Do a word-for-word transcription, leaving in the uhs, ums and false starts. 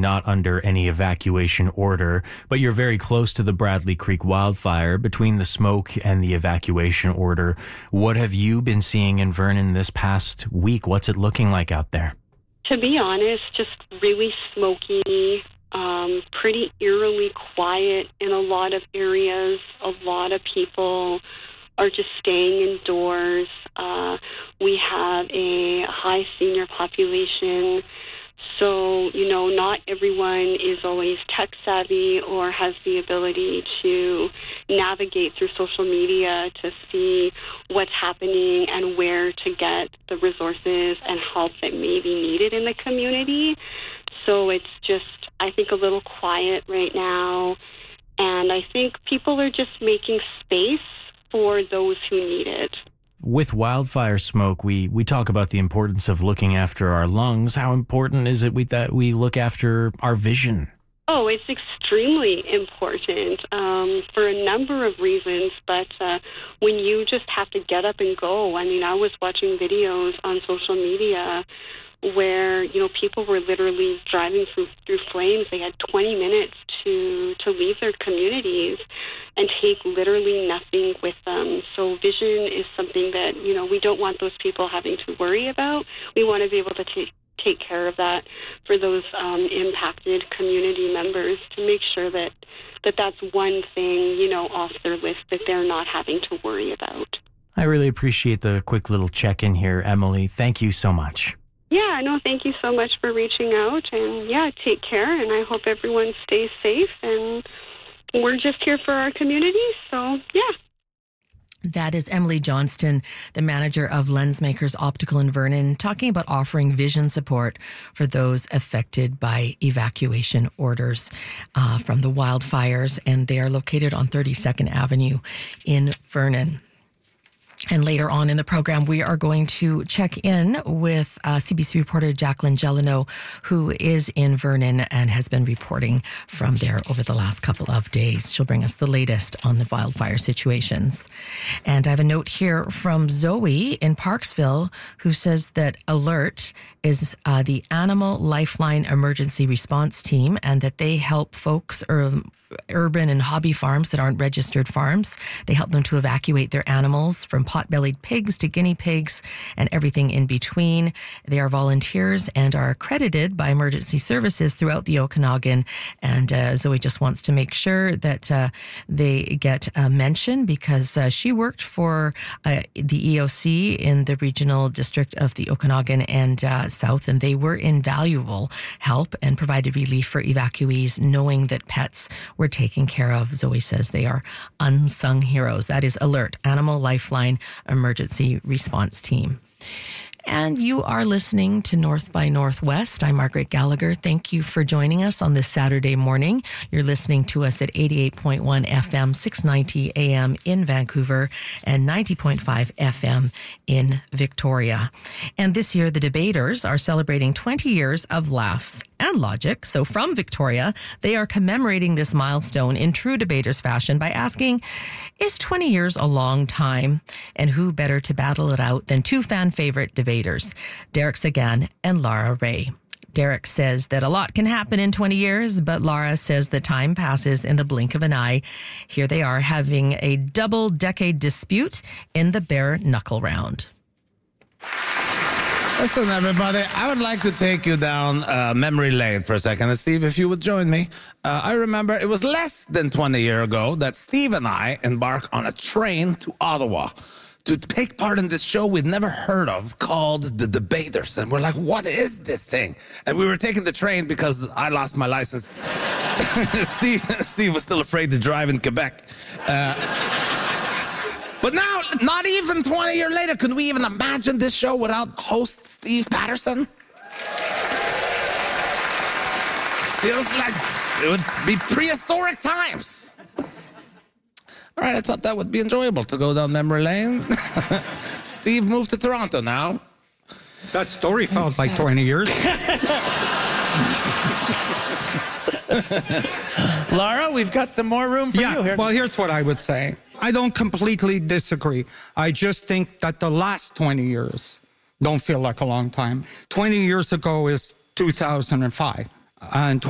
not under any evacuation order, but you're very close to the Bradley Creek wildfire. Between the smoke and the evacuation order, what have you been seeing in Vernon this past week? What's it looking like out there? To be honest, just really smoky, um, pretty eerily quiet in a lot of areas. A lot of people are just staying indoors. Uh, we have a high senior population, so, you know, not everyone is always tech savvy or has the ability to navigate through social media to see what's happening and where to get the resources and help that may be needed in the community. So it's just, I think, a little quiet right now, and I think people are just making space for those who need it. With wildfire smoke, we, we talk about the importance of looking after our lungs. How important is it we, that we look after our vision? Oh, it's extremely important um, for a number of reasons, but uh, when you just have to get up and go, I mean, I was watching videos on social media where, you know, people were literally driving through, through flames. They had twenty minutes to, to leave their communities and take literally nothing with them. So vision is something that, you know, we don't want those people having to worry about. We want to be able to take take care of that for those um, impacted community members, to make sure that, that that's one thing, you know, off their list that they're not having to worry about. I really appreciate the quick little check-in here, Emily. Thank you so much. Yeah, no, thank you so much for reaching out, and yeah, take care, and I hope everyone stays safe, and we're just here for our community, so yeah. That is Emily Johnston, the manager of Lensmakers Optical in Vernon, talking about offering vision support for those affected by evacuation orders uh, from the wildfires, and they are located on thirty-second Avenue in Vernon. And later on in the program, we are going to check in with uh, C B C reporter Jacqueline Gelino, who is in Vernon and has been reporting from there over the last couple of days. She'll bring us the latest on the wildfire situations. And I have a note here from Zoe in Parksville, who says that ALERT is uh, the Animal Lifeline Emergency Response Team, and that they help folks or urban and hobby farms that aren't registered farms. They help them to evacuate their animals, from pot-bellied pigs to guinea pigs and everything in between. They are volunteers and are accredited by emergency services throughout the Okanagan. And uh, Zoe just wants to make sure that uh, they get a mention, because uh, she worked for uh, the E O C in the regional district of the Okanagan and uh, South, and they were invaluable help and provided relief for evacuees, knowing that pets were taken care of. Zoe says they are unsung heroes. That is ALERT, Animal Lifeline Emergency Response Team. And you are listening to North by Northwest. I'm Margaret Gallagher. Thank you for joining us on this Saturday morning. You're listening to us at eighty-eight point one F M, six ninety A M in Vancouver, and ninety point five F M in Victoria. And this year, the debaters are celebrating twenty years of laughs and logic. So from Victoria, they are commemorating this milestone in true debaters fashion by asking, is twenty years a long time? And who better to battle it out than two fan favorite debaters, Derek Sagan and Lara Ray. Derek says that a lot can happen in twenty years, but Lara says that time passes in the blink of an eye. Here they are having a double decade dispute in the bare knuckle round. Listen, everybody, I would like to take you down uh, memory lane for a second. And Steve, if you would join me. Uh, I remember it was less than twenty years ago that Steve and I embarked on a train to Ottawa to take part in this show we'd never heard of called The Debaters. And we're like, what is this thing? And we were taking the train because I lost my license. Steve, Steve was still afraid to drive in Quebec. Uh, but now, not even twenty years later, could we even imagine this show without host Steve Patterson? Feels like it would be prehistoric times. All right, I thought that would be enjoyable to go down memory lane. Steve moved to Toronto now. That story felt like twenty years. Lara, we've got some more room for yeah, you here. Well, here's what I would say. I don't completely disagree. I just think that the last twenty years don't feel like a long time. twenty years ago is two thousand five. And